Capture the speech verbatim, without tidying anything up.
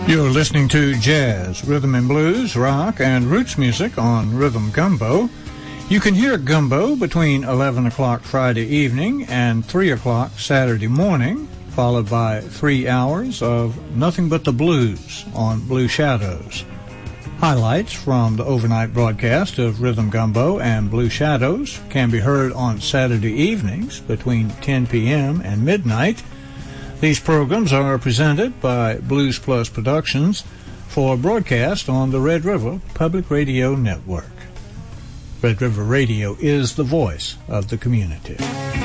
You're listening to jazz, rhythm and blues, rock, and roots music on Rhythm Gumbo. You can hear Gumbo between eleven o'clock Friday evening and three o'clock Saturday morning, followed by three hours of nothing but the blues on Blue Shadows. Highlights from the overnight broadcast of Rhythm Gumbo and Blue Shadows can be heard on Saturday evenings between ten p.m. and midnight. These programs are presented by Blues Plus Productions for broadcast on the Red River Public Radio Network. Red River Radio is the voice of the community.